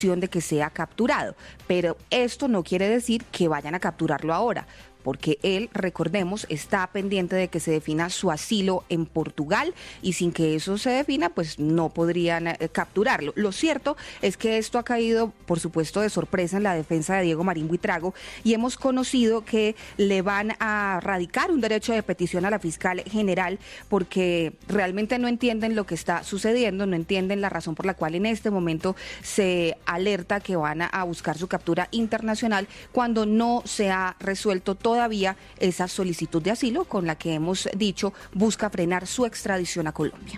de que sea capturado, pero esto no quiere decir que vayan a capturarlo ahora, porque él, recordemos, está pendiente de que se defina su asilo en Portugal y sin que eso se defina, pues no podrían capturarlo. Lo cierto es que esto ha caído, por supuesto, de sorpresa en la defensa de Diego Marín Buitrago y hemos conocido que le van a radicar un derecho de petición a la fiscal general porque realmente no entienden lo que está sucediendo, no entienden la razón por la cual en este momento se alerta que van a buscar su captura internacional cuando no se ha resuelto todavía esa solicitud de asilo con la que hemos dicho busca frenar su extradición a Colombia.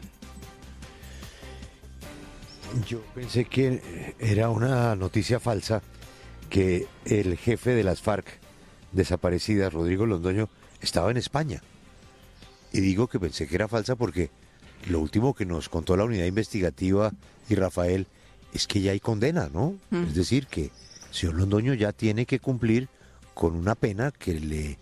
Yo pensé que era una noticia falsa que el jefe de las FARC desaparecidas, Rodrigo Londoño, estaba en España. Y digo que pensé que era falsa porque lo último que nos contó la unidad investigativa y Rafael es que ya hay condena, ¿no? Es decir, que el señor Londoño ya tiene que cumplir con una pena que le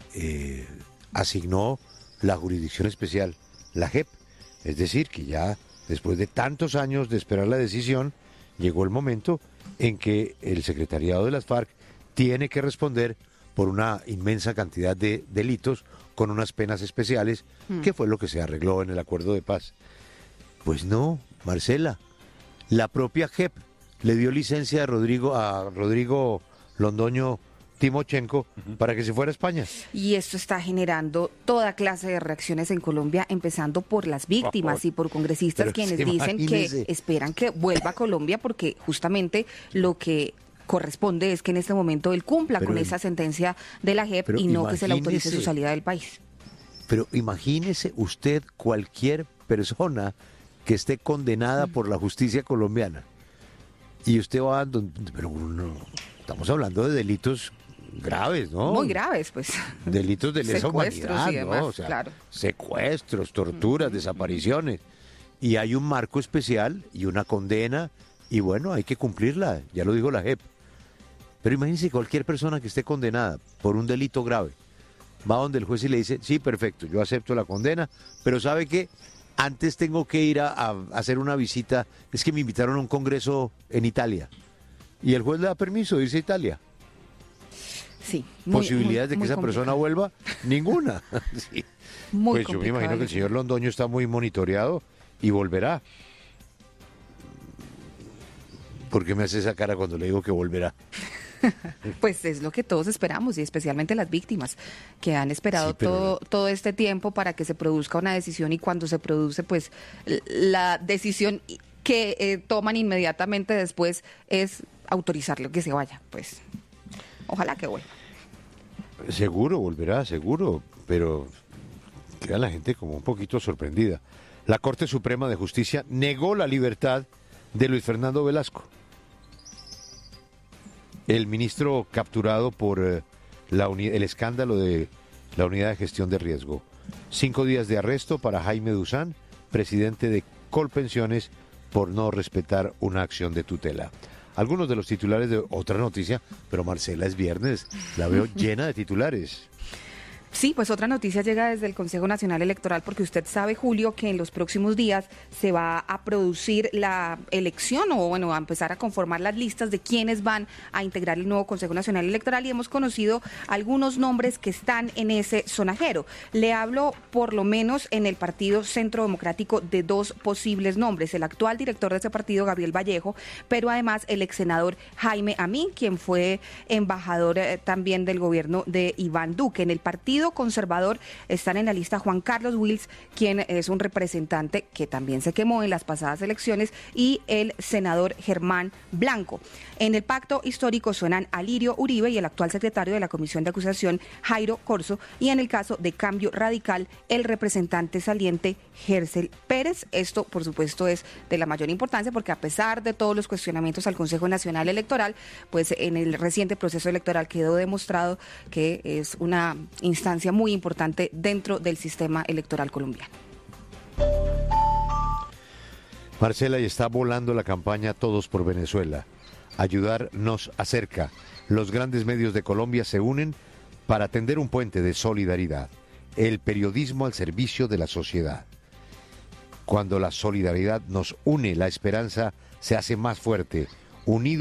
asignó la Jurisdicción Especial, la JEP. Es decir, que ya después de tantos años de esperar la decisión, llegó el momento en que el secretariado de las FARC tiene que responder por una inmensa cantidad de delitos con unas penas especiales, que fue lo que se arregló en el acuerdo de paz. Pues no, Marcela, la propia JEP le dio licencia a Rodrigo Londoño Timochenko para que se fuera a España. Y esto está generando toda clase de reacciones en Colombia, empezando por las víctimas y por congresistas quienes dicen que esperan que vuelva a Colombia porque justamente lo que corresponde es que en este momento él cumpla con esa sentencia de la JEP y no que se le autorice su salida del país. Pero imagínese usted cualquier persona que esté condenada por la justicia colombiana y usted va pero no, estamos hablando de delitos graves, ¿no? Muy graves, pues. Delitos de lesa humanidad, y demás, ¿no? O sea, claro. Secuestros, torturas, desapariciones. Y hay un marco especial y una condena, y bueno, hay que cumplirla, ya lo dijo la JEP. Pero imagínense cualquier persona que esté condenada por un delito grave, va donde el juez y le dice, sí, perfecto, yo acepto la condena, pero ¿sabe qué? Antes tengo que ir a hacer una visita, es que me invitaron a un congreso en Italia, y el juez le da permiso de irse a Italia. Sí. ¿Posibilidades de que esa persona vuelva? Ninguna. Sí. Pues yo me imagino que el señor Londoño está muy monitoreado y volverá. ¿Por qué me hace esa cara cuando le digo que volverá? Pues es lo que todos esperamos y especialmente las víctimas que han esperado todo este tiempo para que se produzca una decisión y cuando se produce pues la decisión que toman inmediatamente después es autorizarlo que se vaya. Pues ojalá que vuelva. Seguro volverá, seguro, pero queda la gente como un poquito sorprendida. La Corte Suprema de Justicia negó la libertad de Luis Fernando Velasco, el ministro capturado por el escándalo de la Unidad de Gestión de Riesgo. 5 días de arresto para Jaime Duzán, presidente de Colpensiones, por no respetar una acción de tutela. Algunos de los titulares de otra noticia, pero Marcela, es viernes, la veo llena de titulares. Sí, pues otra noticia llega desde el Consejo Nacional Electoral porque usted sabe, Julio, que en los próximos días se va a producir la elección o bueno, a empezar a conformar las listas de quienes van a integrar el nuevo Consejo Nacional Electoral y hemos conocido algunos nombres que están en ese sonajero. Le hablo por lo menos en el Partido Centro Democrático de 2 posibles nombres, el actual director de ese partido, Gabriel Vallejo, pero además el ex senador Jaime Amín, quien fue embajador también del gobierno de Iván Duque. En el Partido Conservador están en la lista Juan Carlos Wills, quien es un representante que también se quemó en las pasadas elecciones, y el senador Germán Blanco. En el pacto histórico suenan Alirio Uribe y el actual secretario de la Comisión de Acusación, Jairo Corzo, y en el caso de Cambio Radical, el representante saliente Gercel Pérez. Esto, por supuesto, es de la mayor importancia porque a pesar de todos los cuestionamientos al Consejo Nacional Electoral, pues en el reciente proceso electoral quedó demostrado que es una instancia muy importante dentro del sistema electoral colombiano. Marcela, y está volando la campaña Todos por Venezuela. Ayudar nos acerca. Los grandes medios de Colombia se unen para tender un puente de solidaridad. El periodismo al servicio de la sociedad. Cuando la solidaridad nos une, la esperanza se hace más fuerte. unido